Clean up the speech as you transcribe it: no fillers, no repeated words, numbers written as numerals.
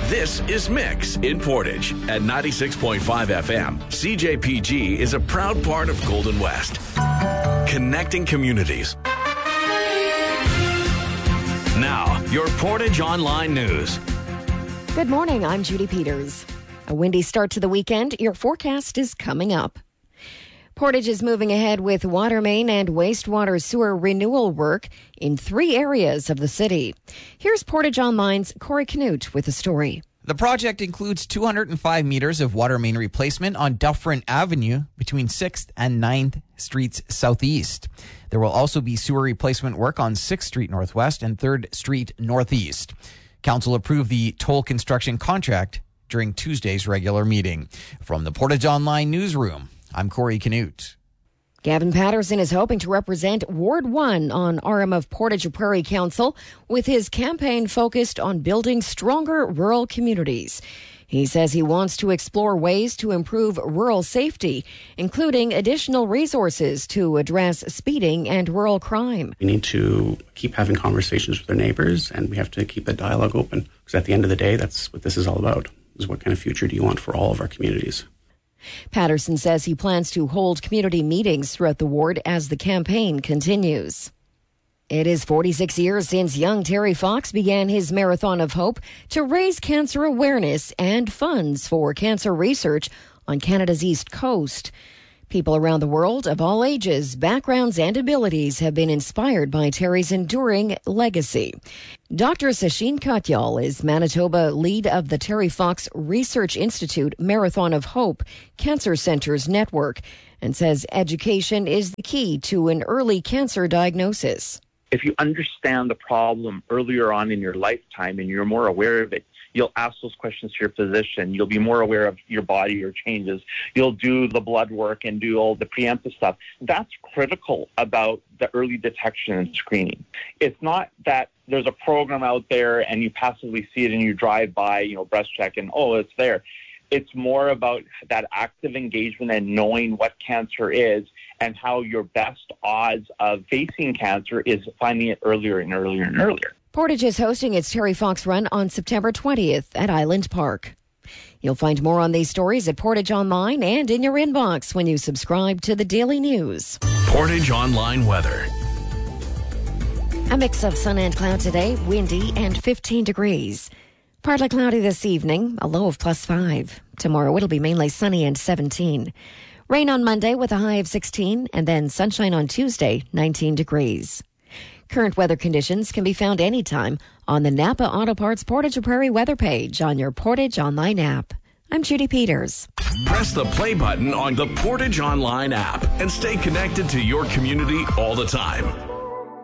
This is Mix in Portage at 96.5 FM. CJPG is a proud part of Golden West, connecting communities. Now, your Portage Online News. Good morning, I'm Judy Peters. A windy start to the weekend. Your forecast is coming up. Portage is moving ahead with water main and wastewater sewer renewal work in 3 areas of the city. Here's Portage Online's Corey Canute with the story. The project includes 205 meters of water main replacement on Dufferin Avenue between 6th and 9th Streets Southeast. There will also be sewer replacement work on 6th Street Northwest and 3rd Street Northeast. Council approved the toll construction contract during Tuesday's regular meeting. From the Portage Online newsroom, I'm Corey Canute. Gavin Patterson is hoping to represent Ward 1 on RM of Portage Prairie Council with his campaign focused on building stronger rural communities. He says he wants to explore ways to improve rural safety, including additional resources to address speeding and rural crime. We need to keep having conversations with our neighbors, and we have to keep the dialogue open, because at the end of the day, that's what this is all about, is what kind of future do you want for all of our communities. Patterson says he plans to hold community meetings throughout the ward as the campaign continues. It is 46 years since young Terry Fox began his Marathon of Hope to raise cancer awareness and funds for cancer research on Canada's East Coast. People around the world of all ages, backgrounds, and abilities have been inspired by Terry's enduring legacy. Dr. Sachin Katyal is Manitoba lead of the Terry Fox Research Institute Marathon of Hope Cancer Centers Network and says education is the key to an early cancer diagnosis. If you understand the problem earlier on in your lifetime and you're more aware of it, you'll ask those questions to your physician. You'll be more aware of your body, your changes. You'll do the blood work and do all the preemptive stuff. That's critical about the early detection and screening. It's not that there's a program out there and you passively see it and you drive by, breast check and, it's there. It's more about that active engagement and knowing what cancer is and how your best odds of facing cancer is finding it earlier and earlier and earlier. Portage is hosting its Terry Fox Run on September 20th at Island Park. You'll find more on these stories at Portage Online and in your inbox when you subscribe to the Daily News. Portage Online weather. A mix of sun and cloud today, windy and 15 degrees. Partly cloudy this evening, a low of +5. Tomorrow it'll be mainly sunny and 17. Rain on Monday with a high of 16 and then sunshine on Tuesday, 19 degrees. Current weather conditions can be found anytime on the Napa Auto Parts Portage Prairie weather page on your Portage Online app. I'm Judy Peters. Press the play button on the Portage Online app and stay connected to your community all the time.